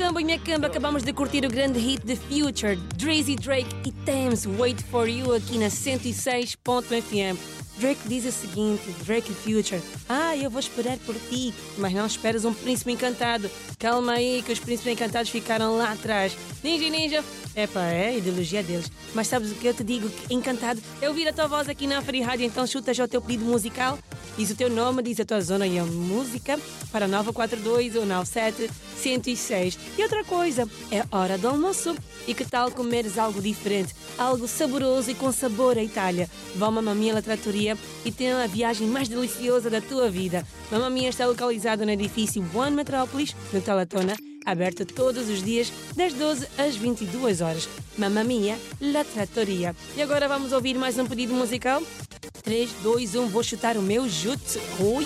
camba e minha camba, acabamos de curtir o grande hit The Future, Drizzy Drake e Thames, Wait For You, aqui na 106.fm. Drake diz o seguinte, Drake e Future: eu vou esperar por ti, mas não esperas um príncipe encantado. Calma aí que os príncipes encantados ficaram lá atrás. Ninja, é a ideologia deles. Mas sabes o que eu te digo? Encantado é ouvir a tua voz aqui na Free Rádio. Então chuta já o teu pedido musical, diz o teu nome, diz a tua zona e a música para 942 ou 97 106. E outra coisa, é hora do almoço. E que tal comeres algo diferente, algo saboroso e com sabor à Itália? Vá a Mamma Mia La Trattoria e tenha a viagem mais deliciosa da tua vida. Mamma Mia está localizado no edifício One Metrópolis, no Talatona, aberto todos os dias, das 12 às 22 horas. Mamma Mia La Trattoria. E agora vamos ouvir mais um pedido musical? 3, 2, 1, vou chutar o meu jutsu.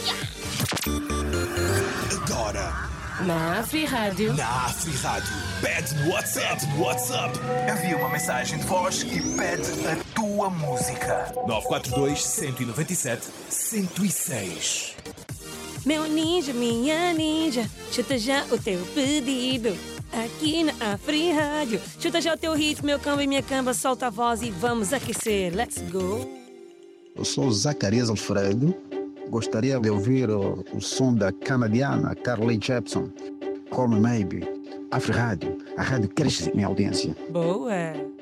Agora, na Free Rádio. na Free Rádio, pede no WhatsApp. Envia uma mensagem de voz e pede a tua música. 942 197 106. Meu ninja, minha ninja, chuta já o teu pedido. Aqui na Free Rádio. Chuta já o teu hit, meu camba e minha camba, solta a voz e vamos aquecer. Let's go. Eu sou Zacarias Alfredo. Gostaria de ouvir o som da canadiana Carly Jepsen. Call Me Maybe. A Rádio. A rádio cresce em audiência. Boa.